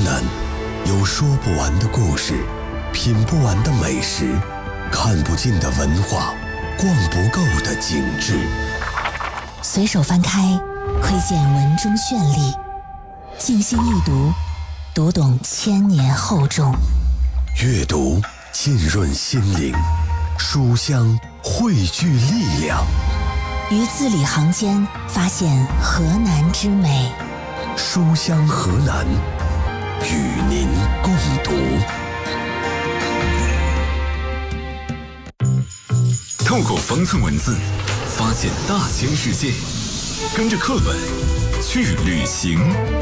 南，有说不完的故事，品不完的美食，看不尽的文化，逛不够的景致。 随手翻开，窥见文中绚丽；静心一读，读懂千年厚重。 阅读浸润心灵，书香汇聚力量。 于字里行间发现河南之美。 书香河南，与您共读。 透过方寸文字，发现大千世界，跟着课本去旅行。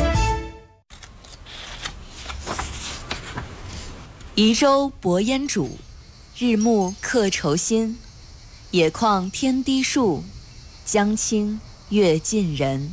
移舟泊烟渚，日暮客愁新。野旷天低树，江清月近人。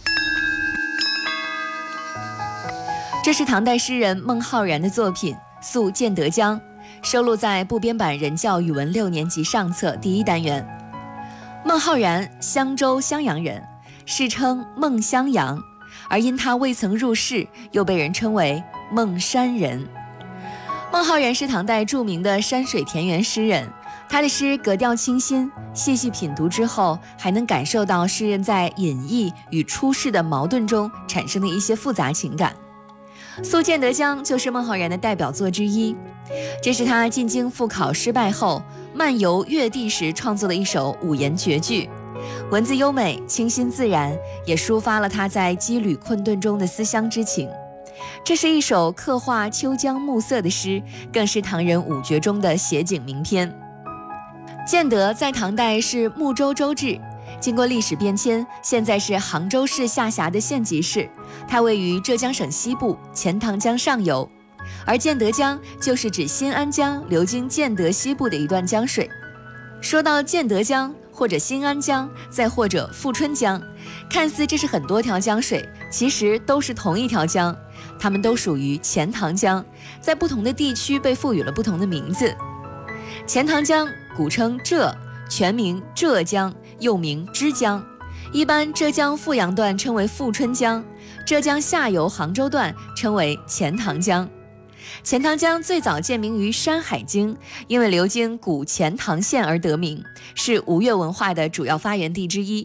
这是唐代诗人孟浩然的作品《宿建德江》，收录在部编版人教语文6年级上册第1单元。孟浩然，襄州襄阳人，世称孟襄阳，而因他未曾入仕，又被人称为孟山人。孟浩然是唐代著名的山水田园诗人，他的诗格调清新，细细品读之后，还能感受到诗人在隐逸与出世的矛盾中产生的一些复杂情感。《宿建德江》就是孟浩然的代表作之一，这是他进京复考失败后漫游越地时创作的一首五言绝句，文字优美，清新自然，也抒发了他在羁旅困顿中的思乡之情。这是一首刻画秋江暮色的诗，更是唐人五绝中的写景名篇。建德在唐代是睦州州治，经过历史变迁，现在是杭州市下辖的县级市，它位于浙江省西部钱塘江上游，而建德江就是指新安江流经建德西部的一段江水。说到建德江，或者新安江，再或者富春江，看似这是很多条江水，其实都是同一条江，它们都属于钱塘江，在不同的地区被赋予了不同的名字。钱塘江古称浙，全名浙江，又名支江，一般浙江富阳段称为富春江，浙江下游杭州段称为钱塘江。钱塘江最早建名于《山海经》，因为流经古钱塘县而得名，是吴越文化的主要发源地之一。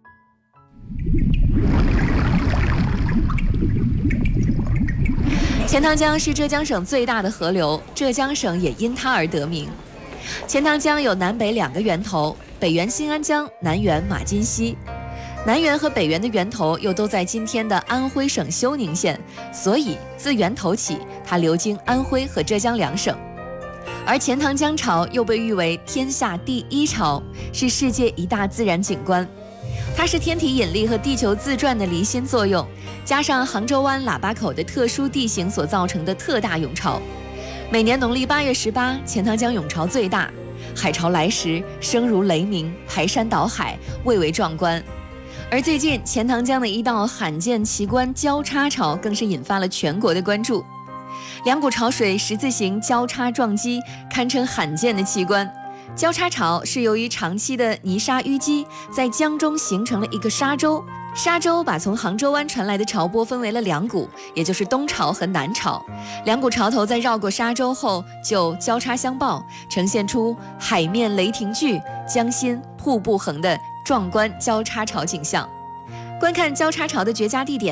钱塘江是浙江省最大的河流，浙江省也因它而得名。钱塘江有南北2个源头，北源新安江，南源马金溪。南源和北源的源头又都在今天的安徽省休宁县，所以自源头起，它流经安徽和浙江2省。而钱塘江潮又被誉为天下第1潮，是世界一大自然景观。它是天体引力和地球自转的离心作用，加上杭州湾喇叭口的特殊地形所造成的特大涌潮。每年农历8月18，钱塘江涌潮最大，海潮来时声如雷鸣，排山倒海，蔚为壮观。而最近钱塘江的一道罕见奇观交叉潮更是引发了全国的关注。2股潮水十字形交叉撞击，堪称罕见的奇观。交叉潮是由于长期的泥沙淤积，在江中形成了一个沙洲，沙洲把从杭州湾传来的潮波分为了2股，也就是东潮和南潮。2股潮头在绕过沙洲后就交叉相报，呈现出海面雷霆巨，江心瀑布横的壮观交叉潮景象。观看交叉潮的绝佳地点